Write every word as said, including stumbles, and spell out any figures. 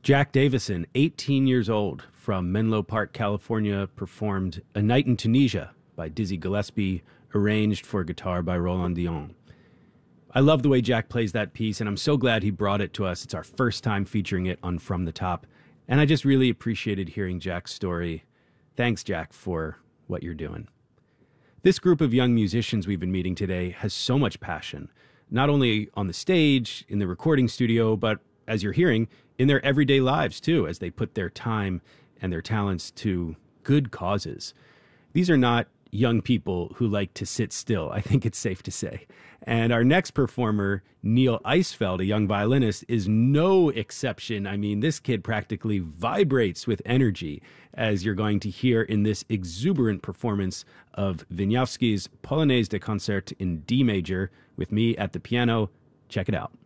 Jack Davison, eighteen years old, from Menlo Park, California, performed A Night in Tunisia by Dizzy Gillespie, arranged for guitar by Roland Dion. I love the way Jack plays that piece, and I'm so glad he brought it to us. It's our first time featuring it on From the Top, and I just really appreciated hearing Jack's story. Thanks, Jack, for what you're doing. This group of young musicians we've been meeting today has so much passion, not only on the stage, in the recording studio, but, as you're hearing, in their everyday lives, too, as they put their time and their talents to good causes. These are not young people who like to sit still, I think it's safe to say. And our next performer, Neil Eisfeld, a young violinist, is no exception. I mean, this kid practically vibrates with energy, as you're going to hear in this exuberant performance of Wieniawski's Polonaise de Concert in D major with me at the piano. Check it out.